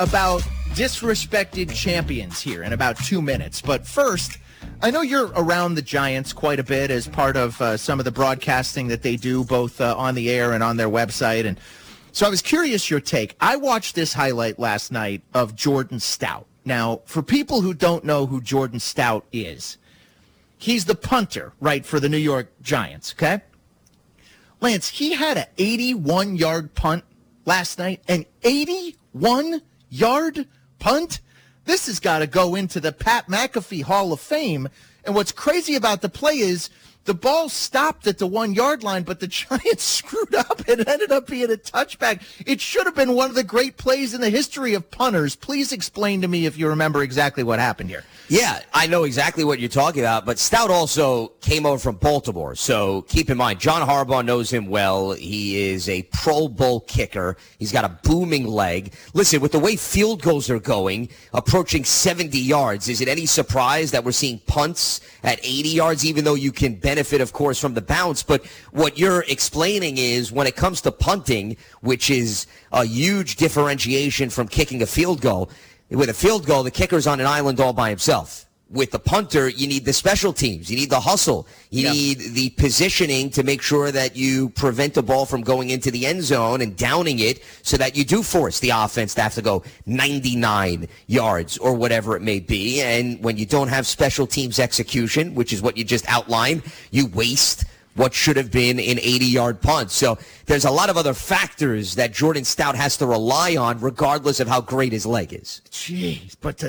about disrespected champions here in about 2 minutes. But first, I know you're around the Giants quite a bit as part of some of the broadcasting that they do, both on the air and on their website. And so I was curious your take. I watched this highlight last night of Jordan Stout. Now, for people who don't know who Jordan Stout is, he's the punter, right, for the New York Giants, okay? Lance, he had an 81-yard punt last night, an 81-yard punt? This has got to go into the Pat McAfee Hall of Fame. And what's crazy about the play is the ball stopped at the 1-yard line, but the Giants screwed up and ended up being a touchback. It should have been one of the great plays in the history of punters. Please explain to me if you remember exactly what happened here. Yeah, I know exactly what you're talking about, but Stout also came over from Baltimore. So keep in mind, John Harbaugh knows him well. He is a Pro Bowl kicker. He's got a booming leg. Listen, with the way field goals are going, approaching 70 yards, is it any surprise that we're seeing punts at 80 yards, even though you can benefit, of course, from the bounce? But what you're explaining is when it comes to punting, which is a huge differentiation from kicking a field goal, with a field goal, the kicker's on an island all by himself. With the punter, you need the special teams. You need the hustle. You need the positioning to make sure that you prevent the ball from going into the end zone and downing it so that you do force the offense to have to go 99 yards or whatever it may be. And when you don't have special teams execution, which is what you just outlined, you waste what should have been an 80-yard punt. So there's a lot of other factors that Jordan Stout has to rely on regardless of how great his leg is. Jeez, but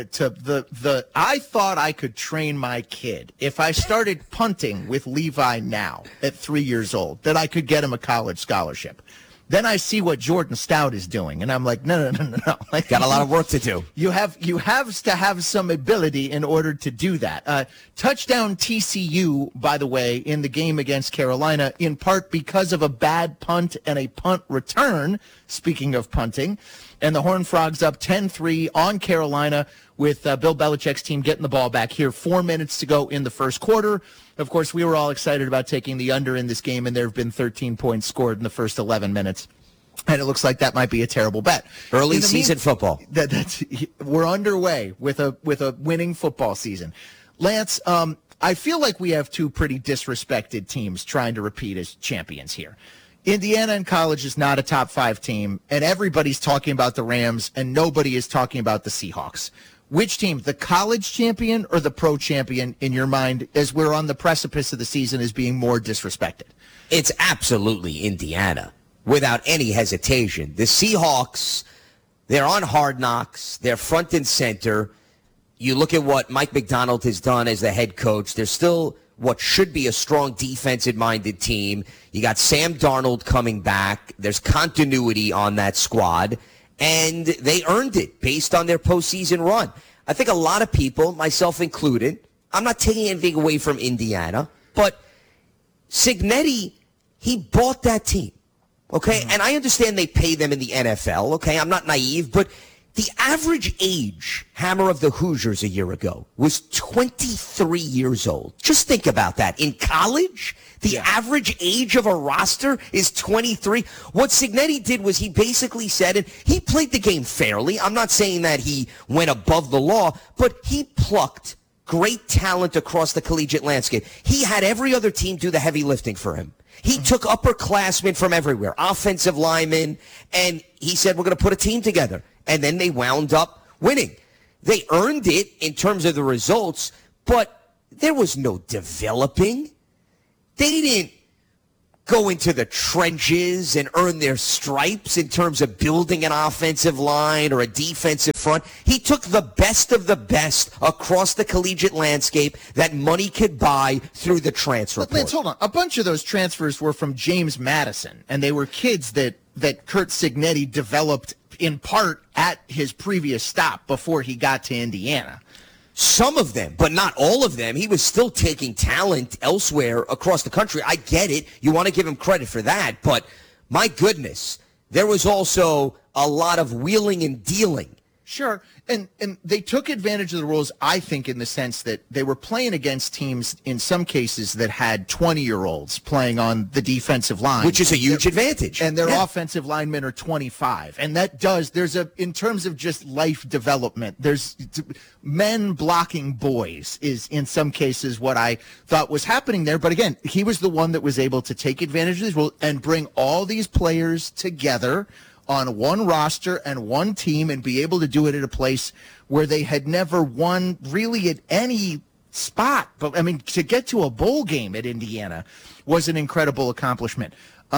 I thought I could train my kid if I started punting with Levi now at 3 years old, that I could get him a college scholarship. Then I see what Jordan Stout is doing, and I'm like, no. Like, got a lot of work to do. You have to have some ability in order to do that. Touchdown TCU, by the way, in the game against Carolina, in part because of a bad punt and a punt return, speaking of punting. And the Horned Frogs up 10-3 on Carolina with Bill Belichick's team getting the ball back here. 4 minutes to go in the first quarter. Of course, we were all excited about taking the under in this game, and there have been 13 points scored in the first 11 minutes. And it looks like that might be a terrible bet. Early season football. We're underway with a winning football season. Lance, I feel like we have two pretty disrespected teams trying to repeat as champions here. Indiana in college is not a top 5 team, and everybody's talking about the Rams, and nobody is talking about the Seahawks. Which team, the college champion or the pro champion, in your mind, as we're on the precipice of the season, is being more disrespected? It's absolutely Indiana, without any hesitation. The Seahawks, they're on Hard Knocks. They're front and center. You look at what Mike Macdonald has done as the head coach. They're still what should be a strong defensive-minded team. You got Sam Darnold coming back. There's continuity on that squad. And they earned it based on their postseason run. I think a lot of people, myself included, I'm not taking anything away from Indiana, but Cignetti, he bought that team, okay? Mm-hmm. And I understand they pay them in the NFL, okay? I'm not naive, but the average age, Hammer, of the Hoosiers a year ago was 23 years old. Just think about that. In college, the average age of a roster is 23. What Cignetti did was he basically said, and he played the game fairly. I'm not saying that he went above the law, but he plucked great talent across the collegiate landscape. He had every other team do the heavy lifting for him. He took upperclassmen from everywhere, offensive linemen, and he said, we're going to put a team together. And then they wound up winning. They earned it in terms of the results, but there was no developing. They didn't go into the trenches and earn their stripes in terms of building an offensive line or a defensive front. He took the best of the best across the collegiate landscape that money could buy through the transfer portal. Lance, hold on. A bunch of those transfers were from James Madison, and they were kids that Curt Cignetti developed in part at his previous stop before he got to Indiana. Some of them, but not all of them. He was still taking talent elsewhere across the country. I get it. You want to give him credit for that. But my goodness, there was also a lot of wheeling and dealing Sure. And they took advantage of the rules, I think, in the sense that they were playing against teams in some cases that had 20-year-olds playing on the defensive line. Which is a huge advantage. And their offensive linemen are 25. And that in terms of just life development, there's men blocking boys is in some cases what I thought was happening there. But again, he was the one that was able to take advantage of these rules and bring all these players together on one roster and one team and be able to do it at a place where they had never won really at any spot. But, I mean, to get to a bowl game at Indiana was an incredible accomplishment.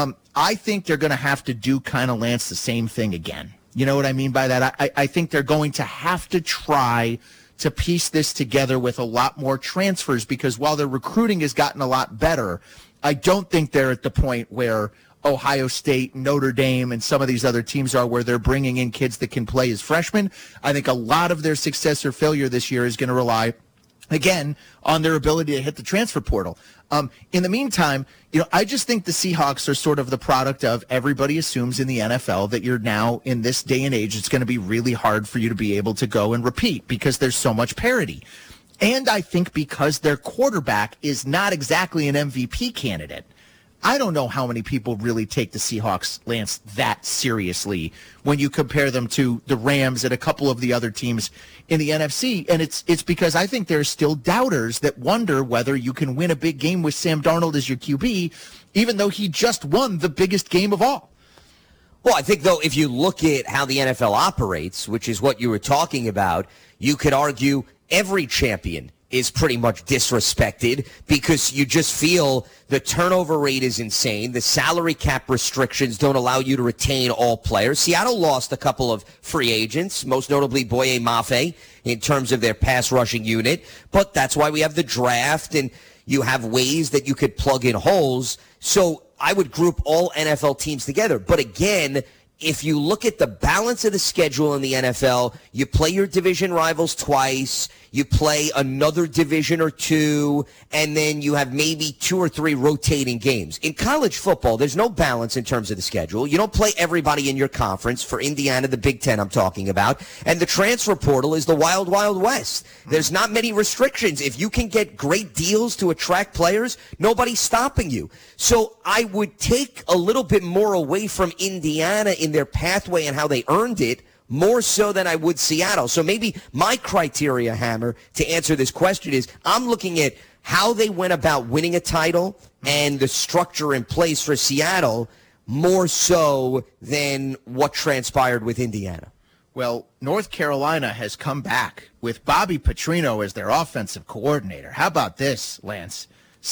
I think they're going to have to do kind of, Lance, the same thing again. You know what I mean by that? I think they're going to have to try to piece this together with a lot more transfers because while their recruiting has gotten a lot better, I don't think they're at the point where Ohio State, Notre Dame, and some of these other teams are where they're bringing in kids that can play as freshmen. I think a lot of their success or failure this year is going to rely, again, on their ability to hit the transfer portal. In the meantime, I just think the Seahawks are sort of the product of everybody assumes in the NFL that you're now, in this day and age, it's going to be really hard for you to be able to go and repeat because there's so much parity. And I think because their quarterback is not exactly an MVP candidate. I don't know how many people really take the Seahawks, Lance, that seriously when you compare them to the Rams and a couple of the other teams in the NFC. And it's because I think there's still doubters that wonder whether you can win a big game with Sam Darnold as your QB, even though he just won the biggest game of all. Well, I think, though, if you look at how the NFL operates, which is what you were talking about, you could argue every champion is pretty much disrespected because you just feel the turnover rate is insane. The salary cap restrictions don't allow you to retain all players. Seattle lost a couple of free agents, most notably Boye Mafe, in terms of their pass rushing unit. But that's why we have the draft, and you have ways that you could plug in holes. So I would group all NFL teams together. But again, if you look at the balance of the schedule in the NFL, you play your division rivals twice, you play another division or two, and then you have maybe 2 or 3 rotating games. In college football, there's no balance in terms of the schedule. You don't play everybody in your conference. For Indiana, the Big Ten I'm talking about. And the transfer portal is the wild, wild west. There's not many restrictions. If you can get great deals to attract players, nobody's stopping you. So I would take a little bit more away from Indiana in their pathway and how they earned it, more so than I would Seattle. So maybe my criteria, Hammer, to answer this question is I'm looking at how they went about winning a title and the structure in place for Seattle more so than what transpired with Indiana. Well, North Carolina has come back with Bobby Petrino as their offensive coordinator. How about this, Lance?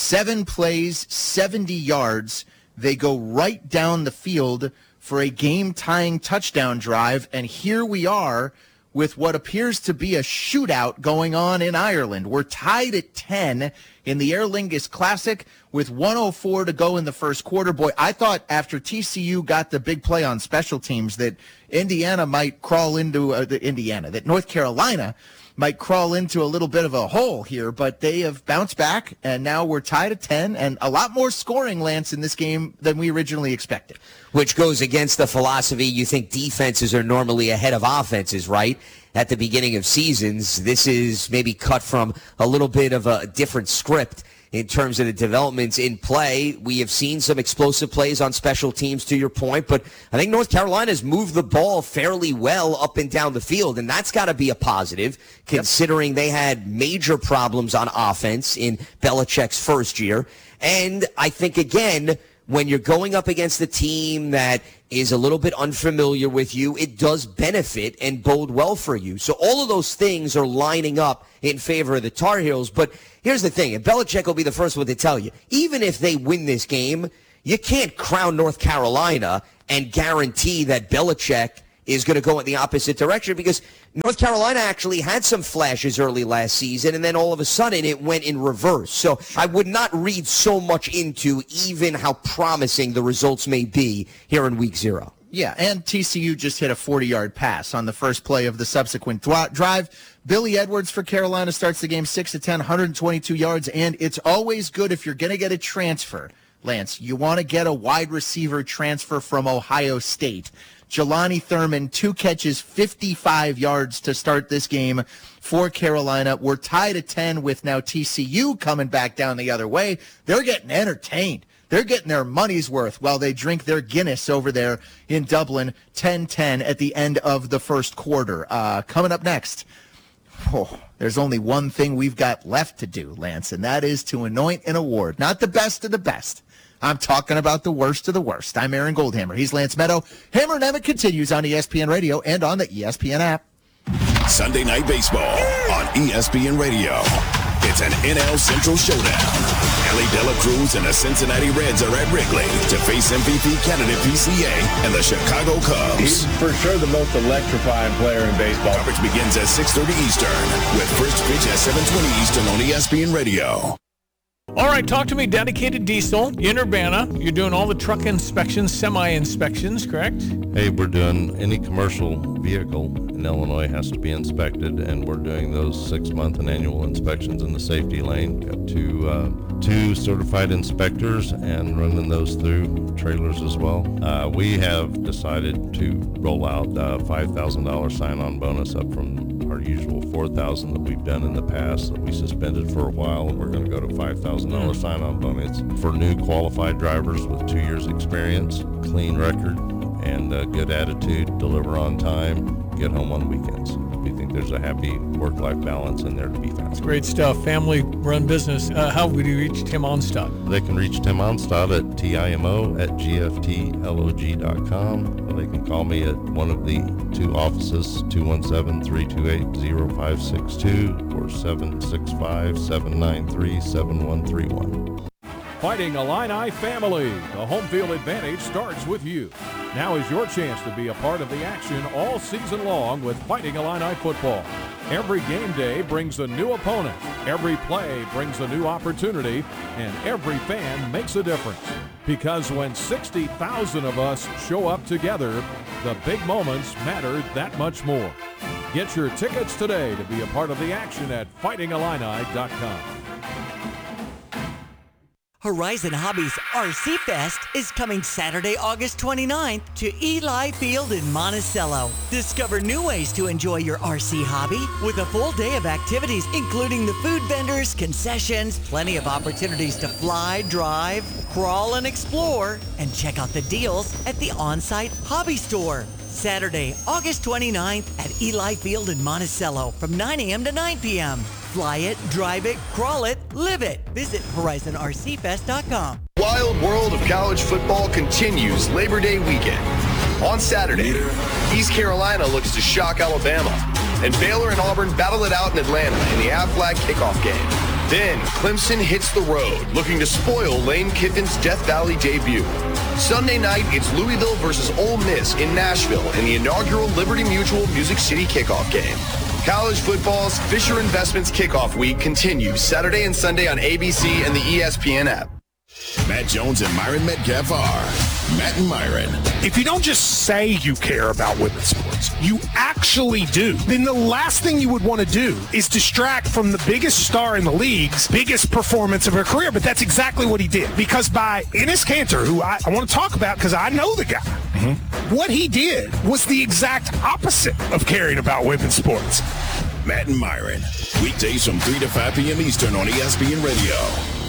7 plays, 70 yards. They go right down the field for a game-tying touchdown drive, and here we are with what appears to be a shootout going on in Ireland. We're tied at 10 in the Aer Lingus Classic with 1:04 to go in the first quarter. Boy, I thought after TCU got the big play on special teams that Indiana might crawl into that North Carolina might crawl into a little bit of a hole here, but they have bounced back, and now we're tied at 10, and a lot more scoring, Lance, in this game than we originally expected. Which goes against the philosophy you think defenses are normally ahead of offenses, right? At the beginning of seasons, this is maybe cut from a little bit of a different script in terms of the developments in play. We have seen some explosive plays on special teams, to your point, but I think North Carolina's moved the ball fairly well up and down the field, and that's got to be a positive, considering they had major problems on offense in Belichick's first year. And I think, again, when you're going up against a team that is a little bit unfamiliar with you, it does benefit and bode well for you. So all of those things are lining up in favor of the Tar Heels. But here's the thing, and Belichick will be the first one to tell you, even if they win this game, you can't crown North Carolina and guarantee that Belichick is going to go in the opposite direction, because North Carolina actually had some flashes early last season, and then all of a sudden it went in reverse. So I would not read so much into even how promising the results may be here in week 0. Yeah, and TCU just hit a 40-yard pass on the first play of the subsequent drive. Billy Edwards for Carolina starts the game 6 of 10, 122 yards, and it's always good if you're going to get a transfer Lance, you want to get a wide receiver transfer from Ohio State. Jelani Thurman, 2 catches, 55 yards to start this game for Carolina. We're tied at 10 with now TCU coming back down the other way. They're getting entertained. They're getting their money's worth while they drink their Guinness over there in Dublin, 10-10 at the end of the first quarter. Coming up next, there's only one thing we've got left to do, Lance, and that is to anoint an award. Not the best of the best. I'm talking about the worst of the worst. I'm Aaron Goldhammer. He's Lance Meadow. Hammer and Emmett continues on ESPN Radio and on the ESPN app. Sunday Night Baseball on ESPN Radio. It's an NL Central showdown. Ellie De La Cruz and the Cincinnati Reds are at Wrigley to face MVP candidate PCA and the Chicago Cubs. He's for sure the most electrifying player in baseball. Coverage begins at 6:30 Eastern with first pitch at 7:20 Eastern on ESPN Radio. All right, talk to me. Dedicated Diesel in Urbana. You're doing all the truck inspections, semi-inspections, correct? Hey, we're doing any commercial vehicle in Illinois has to be inspected, and we're doing those 6-month and annual inspections in the safety lane. Got two certified inspectors and running those through trailers as well. We have decided to roll out a $5,000 sign-on bonus up from our usual $4,000 that we've done in the past that we suspended for a while, and we're going to go to $5,000 sign-on bonus for new qualified drivers with 2 years experience, clean record, and a good attitude, deliver on time, get home on weekends. We think there's a happy work-life balance in there to be found. It's great stuff. Family-run business. How would you reach Tim Onstad? They can reach Tim Onstad at TIMO@GFTLOG.com. Or they can call me at one of the 2 offices, 217-328-0562 or 765-793-7131. Fighting Illini family, the home field advantage starts with you. Now is your chance to be a part of the action all season long with Fighting Illini football. Every game day brings a new opponent, every play brings a new opportunity, and every fan makes a difference. Because when 60,000 of us show up together, the big moments matter that much more. Get your tickets today to be a part of the action at fightingillini.com. Horizon Hobbies RC Fest is coming Saturday, August 29th to Eli Field in Monticello. Discover new ways to enjoy your RC hobby with a full day of activities, including the food vendors, concessions, plenty of opportunities to fly, drive, crawl, and explore, and check out the deals at the on-site hobby store. Saturday, August 29th at Eli Field in Monticello from 9 a.m. to 9 p.m. Fly it, drive it, crawl it, live it. Visit HorizonRCFest.com. Wild world of college football continues Labor Day weekend. On Saturday, East Carolina looks to shock Alabama, and Baylor and Auburn battle it out in Atlanta in the Aflac kickoff game. Then Clemson hits the road, looking to spoil Lane Kiffin's Death Valley debut. Sunday night, it's Louisville versus Ole Miss in Nashville in the inaugural Liberty Mutual Music City kickoff game. College football's Fisher Investments kickoff week continues Saturday and Sunday on ABC and the ESPN app. Matt Jones and Myron Metcalf are Matt and Myron. If you don't just say you care about women's sports, you actually do, then the last thing you would want to do is distract from the biggest star in the league's biggest performance of her career. But that's exactly what he did. Because by Enes Kanter, who I want to talk about because I know the guy, what he did was the exact opposite of caring about women's sports. Matt and Myron, weekdays from 3 to 5 p.m. Eastern on ESPN Radio.